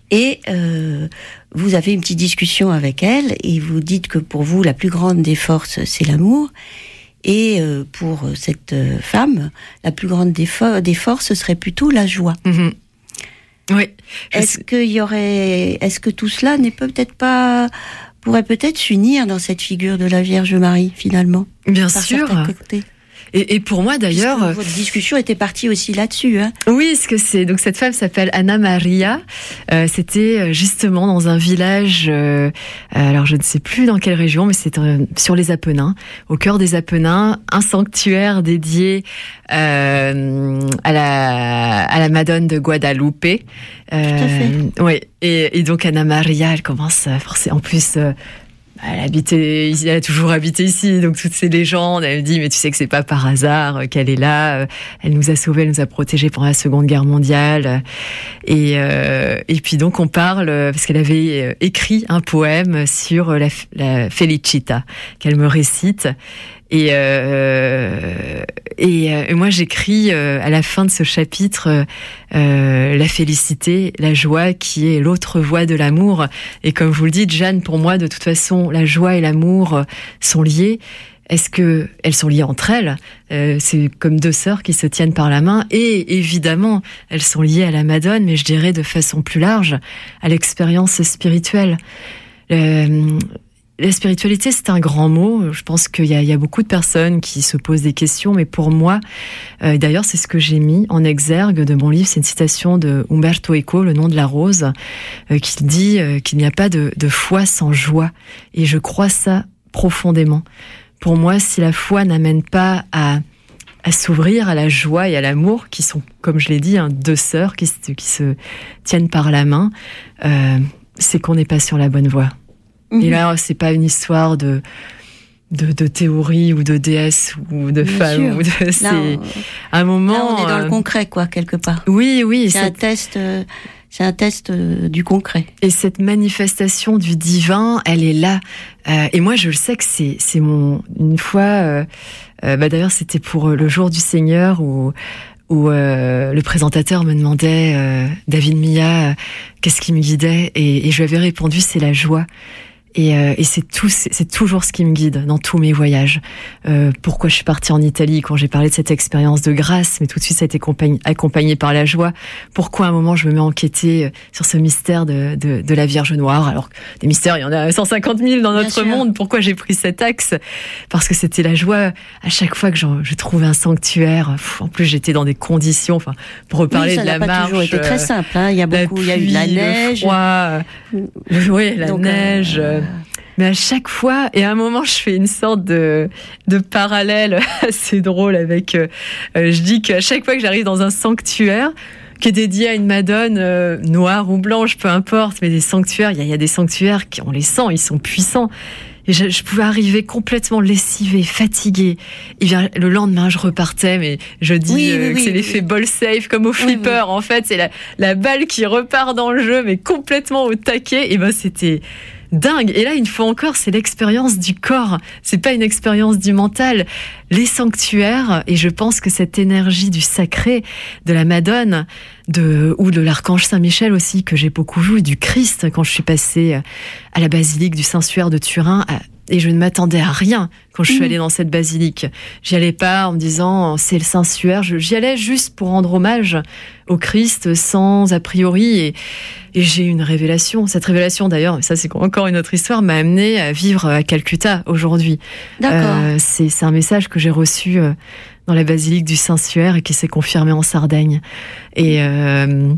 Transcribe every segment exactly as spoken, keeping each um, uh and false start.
Et euh, vous avez une petite discussion avec elle et vous dites que pour vous, la plus grande des forces, c'est l'amour. Et euh, pour cette euh, femme, la plus grande des, fo- des forces, ce serait plutôt la joie. Mmh. Oui. Est-ce sais... qu'il y aurait, est-ce que tout cela n'est peut-être pas, pourrait peut-être s'unir dans cette figure de la Vierge Marie, finalement? Bien par sûr. Et, et pour moi, d'ailleurs... Puisque votre discussion était partie aussi là-dessus. Hein. Oui, ce que c'est. Donc, cette femme s'appelle Anna Maria. Euh, c'était justement dans un village, euh, alors je ne sais plus dans quelle région, mais c'est euh, sur les Apennins, au cœur des Apennins, un sanctuaire dédié euh, à, la, à la Madone de Guadalupe. Euh, Tout à fait. Oui, et, et donc Anna Maria, elle commence à forcer, en plus... Euh, Elle habitait, elle a toujours habité ici, donc toutes ces légendes, elle me dit, mais tu sais que c'est pas par hasard qu'elle est là, elle nous a sauvés, elle nous a protégés pendant la Seconde Guerre mondiale, et, euh, et puis donc on parle, parce qu'elle avait écrit un poème sur la, la Felicita, qu'elle me récite, et, euh, et, et moi j'écris euh, à la fin de ce chapitre euh, la félicité, la joie qui est l'autre voie de l'amour. Et comme vous le dites, Jeanne, pour moi de toute façon la joie et l'amour sont liés. Est-ce que elles sont liées entre elles? euh, C'est comme deux sœurs qui se tiennent par la main, et évidemment elles sont liées à la Madone, mais je dirais de façon plus large à l'expérience spirituelle. Euh, La spiritualité, c'est un grand mot. Je pense qu'il y a, il y a beaucoup de personnes qui se posent des questions, mais pour moi, euh, d'ailleurs, c'est ce que j'ai mis en exergue de mon livre. C'est une citation de Umberto Eco, Le nom de la rose, euh, qui dit euh, qu'il n'y a pas de, de foi sans joie. Et je crois ça profondément. Pour moi, si la foi n'amène pas à, à s'ouvrir à la joie et à l'amour, qui sont, comme je l'ai dit, hein, deux sœurs qui, qui se tiennent par la main, euh, c'est qu'on n'est pas sur la bonne voie. Et là, c'est pas une histoire de, de, de théorie ou de déesse ou de Bien femme. sûr. Ou de, c'est là, on, un moment. Là, on est dans euh, le concret, quoi, quelque part. Oui, oui. C'est, c'est... un test. Euh, c'est un test euh, du concret. Et cette manifestation du divin, elle est là. Euh, et moi, je le sais que c'est, c'est mon. Une fois. Euh, euh, bah, d'ailleurs, c'était pour le jour du Seigneur où. où euh, le présentateur me demandait, euh, David Milla, euh, qu'est-ce qui me guidait, et, et je lui avais répondu, c'est la joie. Et, euh, et c'est, tout, c'est, c'est toujours ce qui me guide dans tous mes voyages. Euh, pourquoi je suis partie en Italie quand j'ai parlé de cette expérience de grâce, mais tout de suite ça a été accompagné, accompagné par la joie. Pourquoi à un moment je me mets à enquêter sur ce mystère de, de, de la Vierge Noire, alors que des mystères, il y en a cent cinquante mille dans notre monde. Pourquoi j'ai pris cet axe? Parce que c'était la joie. À chaque fois que je trouvais un sanctuaire, pff, en plus j'étais dans des conditions, enfin, pour reparler oui, ça de la n'a pas marche. toujours été très simple, hein. Il y a beaucoup, pluie, il y a eu de la neige. Le froid, oui, la Donc, neige. Euh... Mais à chaque fois, et à un moment, je fais une sorte de, de parallèle assez drôle avec, euh, je dis qu'à chaque fois que j'arrive dans un sanctuaire, qui est dédié à une Madone euh, noire ou blanche, peu importe, mais des sanctuaires, il y, y a des sanctuaires qui, on les sent, ils sont puissants. Et je, je pouvais arriver complètement lessivée, fatiguée. Et bien, le lendemain, je repartais, mais je dis oui, euh, oui, que c'est oui, l'effet oui. ball safe, comme au flipper. Oui, oui. En fait, c'est la, la balle qui repart dans le jeu, mais complètement au taquet. Et ben, c'était dingue. Et là, une fois encore, c'est l'expérience du corps. C'est pas une expérience du mental. Les sanctuaires, et je pense que cette énergie du sacré, de la Madone, de, ou de l'archange Saint-Michel aussi, que j'ai beaucoup vu, et du Christ, quand je suis passée à la basilique du Saint-Suaire de Turin, à, et je ne m'attendais à rien quand je suis allée dans cette basilique. J'y allais pas en me disant c'est le Saint-Suaire. J'y allais juste pour rendre hommage au Christ sans a priori. Et, et j'ai eu une révélation. Cette révélation d'ailleurs, ça c'est encore une autre histoire, m'a amenée à vivre à Calcutta aujourd'hui. D'accord. Euh, c'est, c'est un message que j'ai reçu euh, dans la basilique du Saint-Suaire et qui s'est confirmé en Sardaigne. Et euh,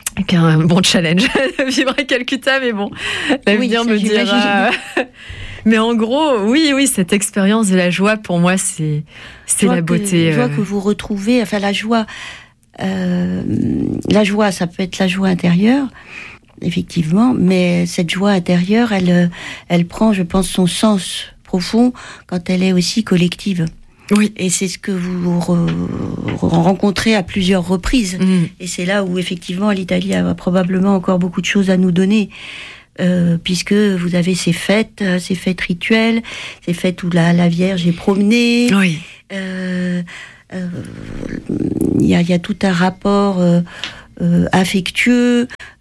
un bon challenge de vivre à Calcutta, mais bon, l'avenir oui, me dira. Mais en gros, oui, oui, cette expérience de la joie, pour moi, c'est, c'est la beauté. La joie que vous retrouvez, enfin la joie, euh, la joie, ça peut être la joie intérieure, effectivement, mais cette joie intérieure, elle, elle prend, je pense, son sens profond quand elle est aussi collective. Oui. Et c'est ce que vous re- rencontrez à plusieurs reprises. Mmh. Et c'est là où, effectivement, l'Italie a probablement encore beaucoup de choses à nous donner. Euh, puisque vous avez ces fêtes, ces fêtes rituelles, ces fêtes où la, la Vierge est promenée. Oui. Euh, euh, y a, y a tout un rapport euh, euh, affectueux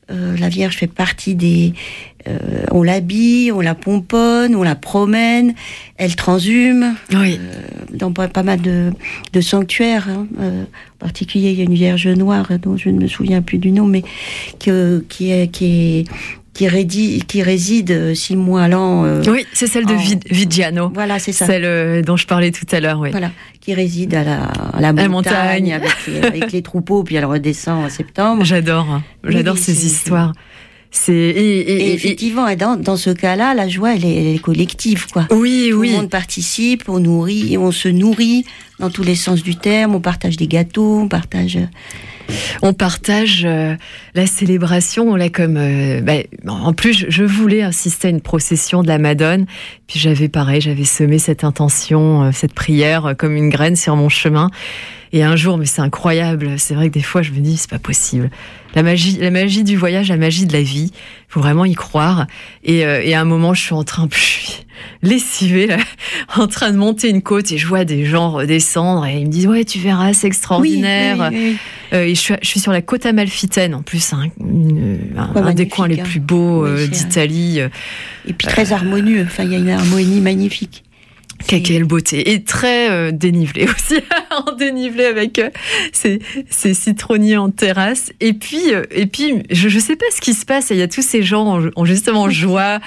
Euh, la Vierge fait partie des... Euh, on l'habille, on la pomponne, on la promène, elle transhume. Oui. Euh, dans pas, pas mal de, de sanctuaires. Hein. Euh, en particulier, il y a une Vierge noire, dont je ne me souviens plus du nom, mais que, qui est... Qui est Qui, rédit, qui réside six mois à l'an. Euh, oui, c'est celle de en... Viggiano. Voilà, c'est ça. Celle euh, dont je parlais tout à l'heure, oui. Voilà, qui réside à la, à la montagne, montagne. Avec, les, avec les troupeaux, puis elle redescend en septembre. J'adore, hein. j'adore oui, ces c'est, histoires. C'est... Et, et, et effectivement, et dans, dans ce cas-là, la joie, elle est, elle est collective, quoi. Oui, Tout oui. Tout le monde participe, on nourrit, on se nourrit dans tous les sens du terme, on partage des gâteaux, on partage... On partage euh, la célébration, là comme euh, bah, en plus je, je voulais assister à une procession de la Madone, puis j'avais pareil, j'avais semé cette intention, euh, cette prière euh, comme une graine sur mon chemin. Et un jour, mais c'est incroyable, c'est vrai que des fois je me dis c'est pas possible. La magie, la magie du voyage, la magie de la vie, faut vraiment y croire. Et, euh, et à un moment, je suis en train, je suis lessivée, là, en train de monter une côte et je vois des gens redescendre et ils me disent ouais tu verras, c'est extraordinaire. Oui, oui, oui. Euh, et je suis, je suis sur la côte amalfitaine en plus, hein, une, un, ouais, un des coins les plus beaux euh, oui, d'Italie. Et puis très euh, harmonieux. Enfin, il y a une harmonie magnifique. C'est... Quelle beauté. Et très euh, dénivelé aussi, en dénivelé avec euh, ces, ces citronniers en terrasse. Et puis, euh, et puis je ne sais pas ce qui se passe. Il y a tous ces gens en, en justement joie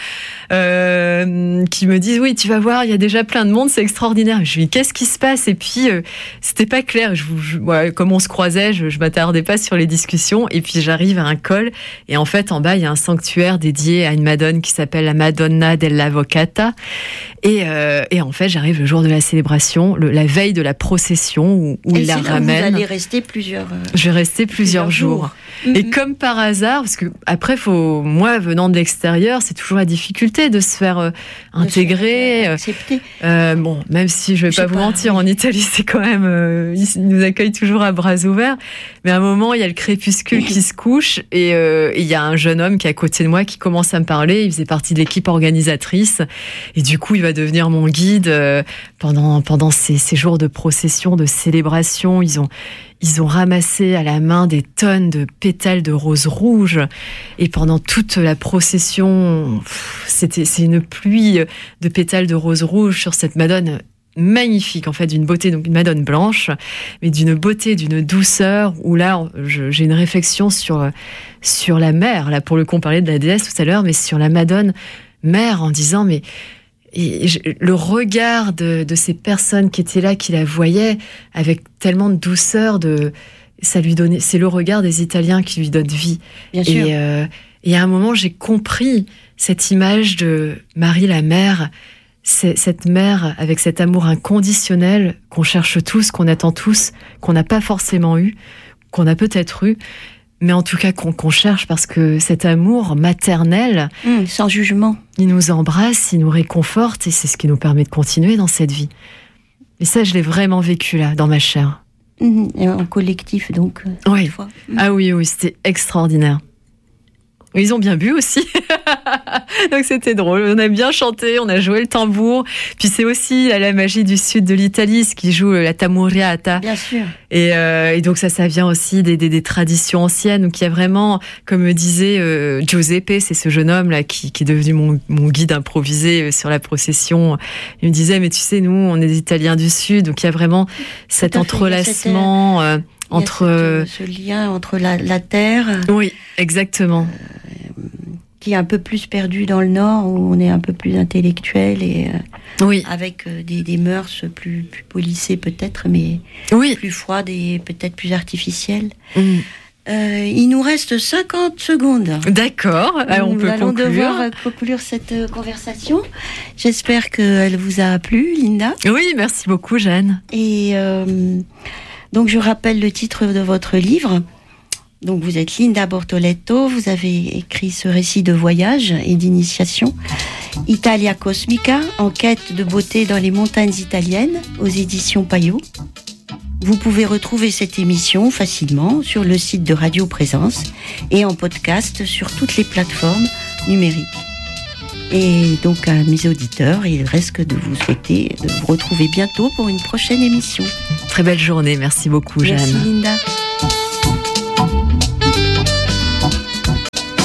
euh, qui me disent oui, tu vas voir, il y a déjà plein de monde, c'est extraordinaire. Je lui dis qu'est-ce qui se passe? Et puis, euh, c'était pas clair. Je, je, ouais, comme on se croisait, je, je m'attardais pas sur les discussions. Et puis, j'arrive à un col. Et en fait, en bas, il y a un sanctuaire dédié à une Madone qui s'appelle la Madonna dell'Avvocata. Et, euh, et en fait, j'arrive le jour de la célébration, le, la veille de la procession où, où il la ramène. Vous allez rester plusieurs. Euh, je vais rester plusieurs, plusieurs jours. jours. Mm-hmm. Et comme par hasard, parce que après, faut, moi, venant de l'extérieur, c'est toujours la difficulté de se faire euh, intégrer, euh, accepter. Euh, bon, même si je vais je pas vous pas, mentir, oui. En Italie, c'est quand même, euh, ils nous accueillent toujours à bras ouverts. Mais à un moment, il y a le crépuscule qui se couche et euh, il y a un jeune homme qui est à côté de moi qui commence à me parler. Il faisait partie de l'équipe organisatrice et du coup, il va devenir mon guide euh, pendant pendant ces, ces jours de procession, de célébration. Ils ont ils ont ramassé à la main des tonnes de pétales de roses rouges et pendant toute la procession, c'était c'est une pluie de pétales de roses rouges sur cette Madone magnifique, en fait, d'une beauté, donc une Madone blanche, mais d'une beauté, d'une douceur, où là, je, j'ai une réflexion sur, sur la mère. Là, pour le coup, on parlait de la déesse tout à l'heure, mais sur la Madone mère, en disant, mais et je, le regard de, de ces personnes qui étaient là, qui la voyaient, avec tellement de douceur, de, ça lui donnait, c'est le regard des Italiens qui lui donne vie. Bien et, sûr. Euh, et à un moment, j'ai compris cette image de Marie la mère, c'est cette mère avec cet amour inconditionnel qu'on cherche tous, qu'on attend tous, qu'on n'a pas forcément eu, qu'on a peut-être eu, mais en tout cas qu'on, qu'on cherche parce que cet amour maternel, mmh, sans jugement, il nous embrasse, il nous réconforte et c'est ce qui nous permet de continuer dans cette vie. Et ça, je l'ai vraiment vécu là, dans ma chair. Mmh, et en collectif donc. Euh, oui. Fois. Mmh. Ah oui, oui, c'était extraordinaire. Ils ont bien bu aussi, donc c'était drôle. On a bien chanté, on a joué le tambour. Puis c'est aussi là, la magie du sud de l'Italie, ce qui joue la tamuriata. Bien sûr. Et, euh, et donc ça, ça vient aussi des, des, des traditions anciennes. Donc il y a vraiment, comme me disait euh, Giuseppe, c'est ce jeune homme là qui, qui est devenu mon, mon guide improvisé sur la procession. Il me disait, mais tu sais, nous, on est des Italiens du sud, donc il y a vraiment cet entrelacement. Euh, entre cette, ce lien entre la, la terre. Oui, exactement. Euh, qui est un peu plus perdu dans le nord, où on est un peu plus intellectuel et euh, oui. avec euh, des, des mœurs plus, plus polissées peut-être, mais oui. plus froides et peut-être plus artificielles. Mm. Euh, il nous reste cinquante secondes. D'accord, nous on peut allons conclure. devoir conclure cette euh, conversation. J'espère qu'elle vous a plu, Linda. Oui, merci beaucoup, Jeanne. Et euh, donc je rappelle le titre de votre livre. Donc vous êtes Linda Bortoletto, vous avez écrit ce récit de voyage et d'initiation, Italia Cosmica, en quête de beauté dans les montagnes italiennes, aux éditions Payot. Vous pouvez retrouver cette émission facilement sur le site de Radio Présence et en podcast sur toutes les plateformes numériques. Et donc à mes auditeurs, il reste que de vous souhaiter de vous retrouver bientôt pour une prochaine émission. Très belle journée, merci beaucoup, Jeanne. Merci Linda.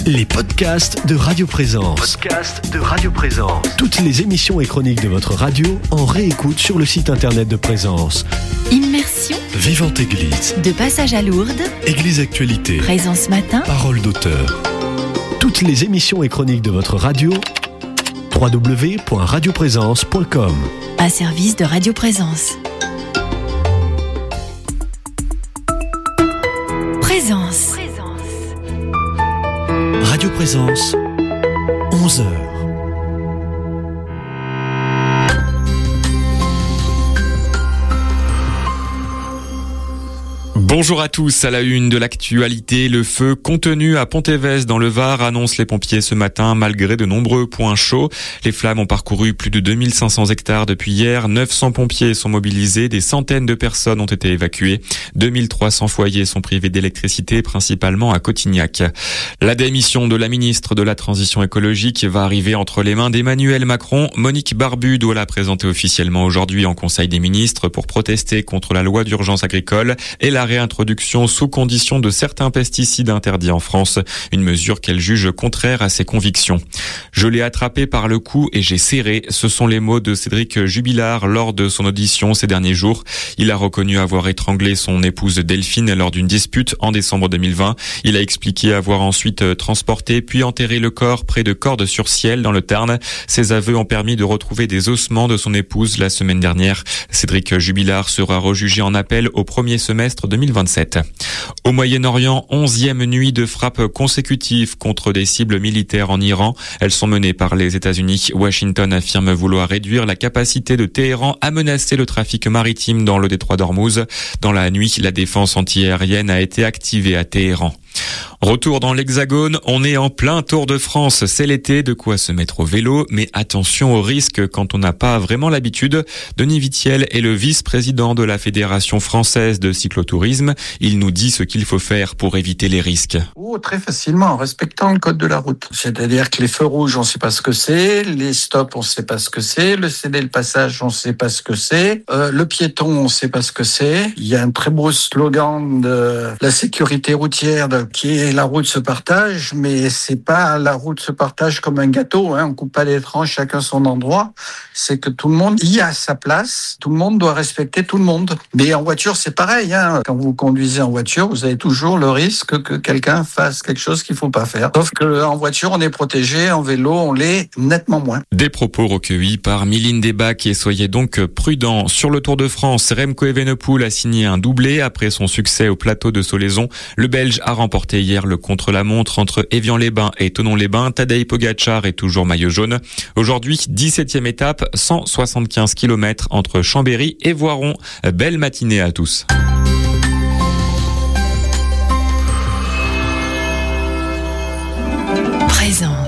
Les podcasts de Radio Présence. Podcasts de Radio Présence. Toutes les émissions et chroniques de votre radio en réécoute sur le site internet de Présence. Immersion. Vivante Église. De passage à Lourdes. Église Actualité. Présence matin. Parole d'auteur. Toutes les émissions et chroniques de votre radio. w w w point radio présence point com. Un service de Radio Présence. Présence. Radio Présence, onze heures. Bonjour à tous, à la une de l'actualité, le feu contenu à Pont-Évès dans le Var annoncent les pompiers ce matin malgré de nombreux points chauds. Les flammes ont parcouru plus de deux mille cinq cents hectares depuis hier, neuf cents pompiers sont mobilisés, des centaines de personnes ont été évacuées, deux mille trois cents foyers sont privés d'électricité, principalement à Cotignac. La démission de la ministre de la Transition écologique va arriver entre les mains d'Emmanuel Macron. Monique Barbu doit la présenter officiellement aujourd'hui en Conseil des ministres pour protester contre la loi d'urgence agricole et la réintroduction sous condition de certains pesticides interdits en France, une mesure qu'elle juge contraire à ses convictions. Je l'ai attrapé par le cou et j'ai serré, ce sont les mots de Cédric Jubilard lors de son audition ces derniers jours. Il a reconnu avoir étranglé son épouse Delphine lors d'une dispute en décembre deux mille vingt. Il a expliqué avoir ensuite transporté puis enterré le corps près de Cordes-sur-Ciel dans le Tarn. Ses aveux ont permis de retrouver des ossements de son épouse la semaine dernière. Cédric Jubilard sera rejugé en appel au premier semestre deux mille vingt-sept. Au Moyen-Orient, onzième nuit de frappes consécutives contre des cibles militaires en Iran. Elles sont menées par les États-Unis. Washington affirme vouloir réduire la capacité de Téhéran à menacer le trafic maritime dans le détroit d'Ormuz. Dans la nuit, la défense antiaérienne a été activée à Téhéran. Retour dans l'Hexagone, on est en plein Tour de France, c'est l'été, de quoi se mettre au vélo, mais attention aux risques quand on n'a pas vraiment l'habitude. Denis Vitiel est le vice-président de la Fédération française de cyclotourisme. Il nous dit ce qu'il faut faire pour éviter les risques. Oh, très facilement, en respectant le code de la route. C'est-à-dire que les feux rouges, on ne sait pas ce que c'est, les stops, on ne sait pas ce que c'est, le céder le passage, on ne sait pas ce que c'est, euh, le piéton, on ne sait pas ce que c'est. Il y a un très beau slogan de la sécurité routière de, qui est la route se partage, mais c'est pas la route se partage comme un gâteau, hein. On coupe pas les tranches, chacun son endroit. C'est que tout le monde y a sa place. Tout le monde doit respecter tout le monde. Mais en voiture, c'est pareil, hein. Quand vous conduisez en voiture, vous avez toujours le risque que quelqu'un fasse quelque chose qu'il faut pas faire. Sauf que en voiture, on est protégé. En vélo, on l'est nettement moins. Des propos recueillis par Mylène Debac et soyez donc prudents. Sur le Tour de France, Remco Evenepoel a signé un doublé après son succès au plateau de Solaizon. Le Belge a remporté hier le contre-la-montre entre Évian-les-Bains et Thonon-les-Bains. Tadej Pogačar est toujours maillot jaune. Aujourd'hui, dix-septième étape, cent soixante-quinze kilomètres entre Chambéry et Voiron. Belle matinée à tous. Présence.